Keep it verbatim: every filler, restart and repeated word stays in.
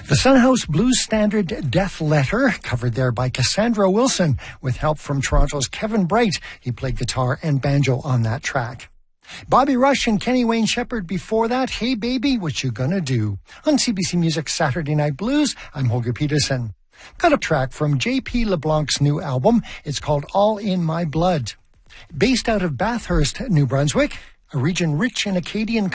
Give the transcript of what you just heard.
The Sunhouse Blues standard Death Letter, covered there by Cassandra Wilson, with help from Toronto's Kevin Bright. He played guitar and banjo on that track. Bobby Rush and Kenny Wayne Shepherd before that, Hey Baby, What You Gonna Do? On C B C Music Saturday Night Blues, I'm Holger Peterson. Got a track from J P LeBlanc's new album. It's called All in My Blood. Based out of Bathurst, New Brunswick, a region rich in Acadian